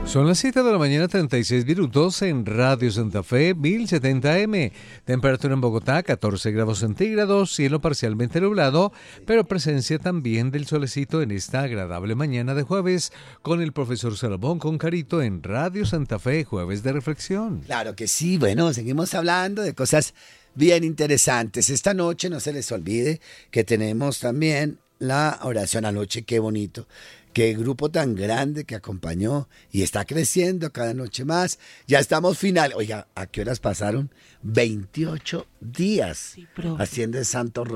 Son las 7 de la mañana, 36 minutos en Radio Santa Fe, 1070M. Temperatura en Bogotá, 14 grados centígrados, cielo parcialmente nublado, pero presencia también del solecito en esta agradable mañana de jueves con el profesor Salomón Concarito en Radio Santa Fe, Jueves de Reflexión. Claro que sí, bueno, seguimos hablando de cosas bien interesantes. Esta noche no se les olvide que tenemos también la oración anoche, qué bonito. Qué grupo tan grande que acompañó y está creciendo cada noche más. Ya estamos final. Oiga, ¿a qué horas pasaron? 28 días Sí, profe. haciendo el Santo Rosario.